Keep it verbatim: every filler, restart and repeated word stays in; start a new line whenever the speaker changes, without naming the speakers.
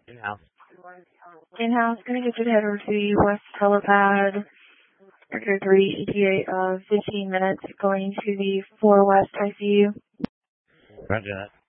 In-house.
In-house, going to get you to head over to the West Helipad, Sector three, E T A of fifteen minutes, going to the four West I C U.
Roger that.